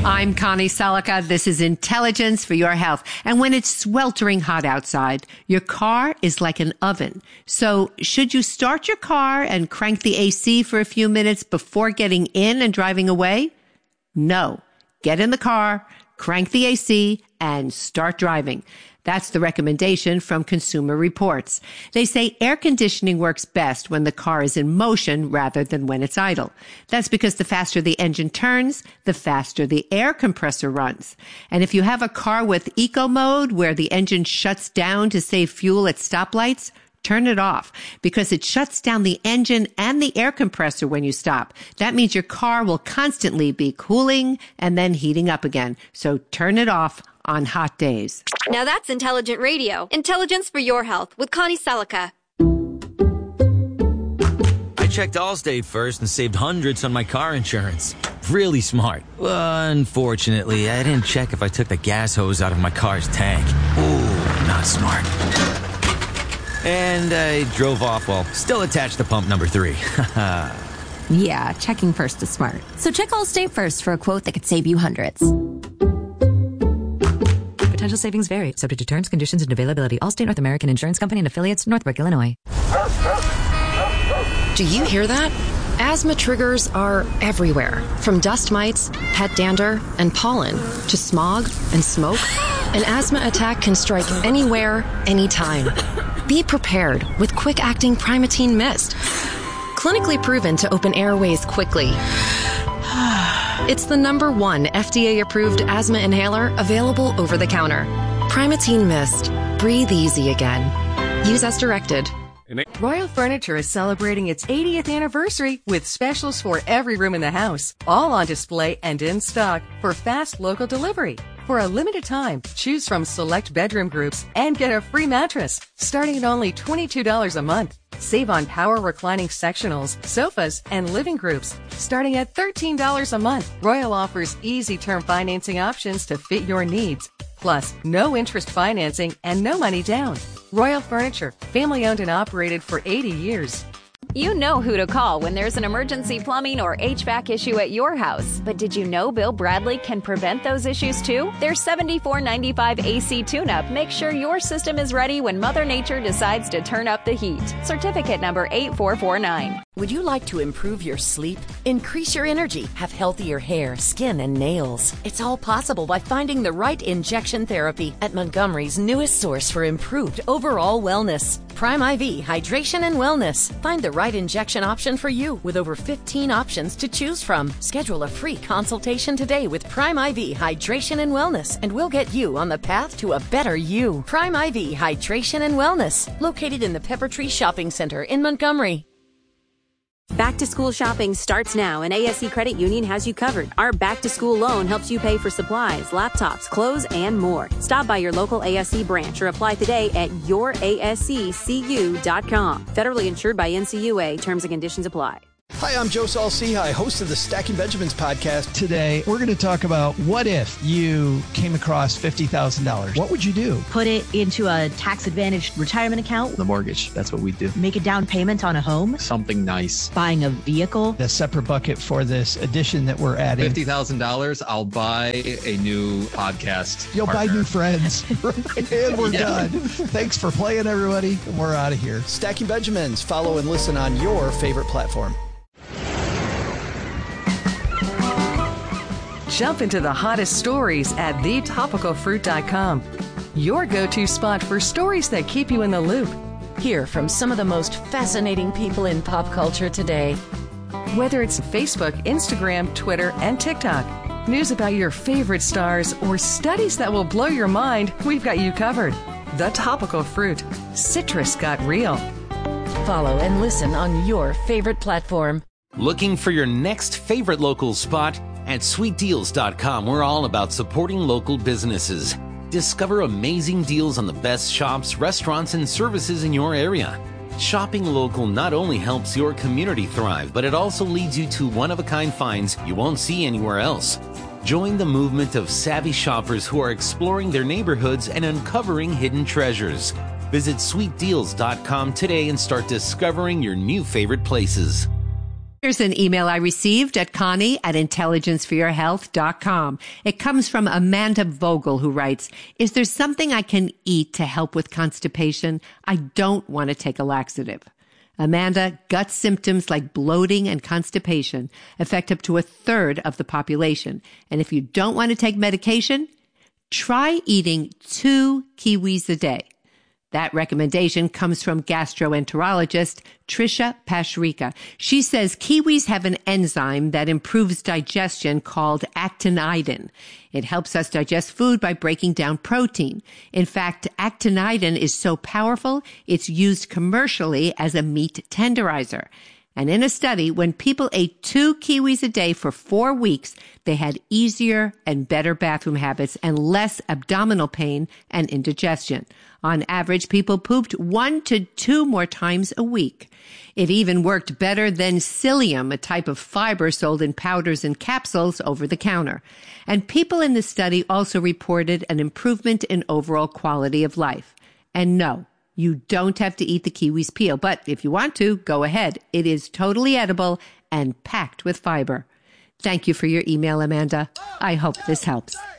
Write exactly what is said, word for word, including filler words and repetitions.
I'm Connie Selica. This is Intelligence for Your Health. And when it's sweltering hot outside, your car is like an oven. So should you start your car and crank the A C for a few minutes before getting in and driving away? No. Get in the car, crank the A C, and start driving. That's the recommendation from Consumer Reports. They say air conditioning works best when the car is in motion rather than when it's idle. That's because the faster the engine turns, the faster the air compressor runs. And if you have a car with eco mode where the engine shuts down to save fuel at stoplights, turn it off because it shuts down the engine and the air compressor when you stop. That means your car will constantly be cooling and then heating up again. So turn it off on hot days. Now that's intelligent radio. Intelligence for your health with Connie Selica. I checked Allstate first and saved hundreds on my car insurance. Really smart. Unfortunately, I didn't check if I took the gas hose out of my car's tank. Ooh, not smart. And I drove off while still attached to pump number three. Yeah, checking first is smart. So check Allstate first for a quote that could save you hundreds. Potential savings vary, subject to terms, conditions, and availability. Allstate North American Insurance Company and affiliates, Northbrook, Illinois. Do you hear that? Asthma triggers are everywhere, from dust mites, pet dander, and pollen, to smog and smoke. An asthma attack can strike anywhere, anytime. Be prepared with quick-acting Primatene Mist. Clinically proven to open airways quickly. It's the number one F D A-approved asthma inhaler available over the counter. Primatene Mist. Breathe easy again. Use as directed. Royal Furniture is celebrating its eightieth anniversary with specials for every room in the house, all on display and in stock for fast local delivery. For a limited time, choose from select bedroom groups and get a free mattress starting at only twenty-two dollars a month. Save on power reclining sectionals, sofas, and living groups starting at thirteen dollars a month. Royal offers easy term financing options to fit your needs. Plus, no interest financing and no money down. Royal Furniture, family owned and operated for eighty years. You know who to call when there's an emergency plumbing or H V A C issue at your house. But did you know Bill Bradley can prevent those issues too? Their seventy-four ninety-five A C tune-up makes sure your system is ready when Mother Nature decides to turn up the heat. Certificate number eight four four nine. Would you like to improve your sleep, increase your energy, have healthier hair, skin, and nails? It's all possible by finding the right injection therapy at Montgomery's newest source for improved overall wellness. Prime I V Hydration and Wellness. Find the right injection option for you with over fifteen options to choose from. Schedule a free consultation today with Prime I V Hydration and Wellness, and we'll get you on the path to a better you. Prime I V Hydration and Wellness, located in the Pepper Tree Shopping Center in Montgomery. Back to school shopping starts now, and A S C Credit Union has you covered. Our back to school loan helps you pay for supplies, laptops, clothes, and more. Stop by your local A S C branch or apply today at your A S C C U dot com. Federally insured by N C U A. Terms and conditions apply. Hi, I'm Joe Saul-Sehy, host of the Stacking Benjamins podcast. Today, we're going to talk about what if you came across fifty thousand dollars. What would you do? Put it into a tax-advantaged retirement account. The mortgage, that's what we do. Make a down payment on a home. Something nice. Buying a vehicle. A separate bucket for this addition that we're adding. fifty thousand dollars, I'll buy a new podcast You'll partner. buy new friends. And we're yeah. done. Thanks for playing, everybody. We're out of here. Stacking Benjamins. Follow and listen on your favorite platform. Jump into the hottest stories at the topical fruit dot com. Your go-to spot for stories that keep you in the loop. Hear from some of the most fascinating people in pop culture today. Whether it's Facebook, Instagram, Twitter, and TikTok, news about your favorite stars, or studies that will blow your mind, we've got you covered. The Topical Fruit. Citrus got real. Follow and listen on your favorite platform. Looking for your next favorite local spot? At sweet deals dot com, we're all about supporting local businesses. Discover amazing deals on the best shops, restaurants, and services in your area. Shopping local not only helps your community thrive, but it also leads you to one-of-a-kind finds you won't see anywhere else. Join the movement of savvy shoppers who are exploring their neighborhoods and uncovering hidden treasures. Visit sweet deals dot com today and start discovering your new favorite places. Here's an email I received at Connie at intelligence for your health dot com. It comes from Amanda Vogel, who writes, is there something I can eat to help with constipation? I don't want to take a laxative. Amanda, gut symptoms like bloating and constipation affect up to a third of the population. And if you don't want to take medication, try eating two kiwis a day. That recommendation comes from gastroenterologist Tricia Pashrika. She says kiwis have an enzyme that improves digestion called actinidin. It helps us digest food by breaking down protein. In fact, actinidin is so powerful, it's used commercially as a meat tenderizer. And in a study, when people ate two kiwis a day for four weeks, they had easier and better bathroom habits and less abdominal pain and indigestion. On average, people pooped one to two more times a week. It even worked better than psyllium, a type of fiber sold in powders and capsules over the counter. And people in the study also reported an improvement in overall quality of life. And no, you don't have to eat the kiwi's peel, but if you want to, go ahead. It is totally edible and packed with fiber. Thank you for your email, Amanda. I hope this helps.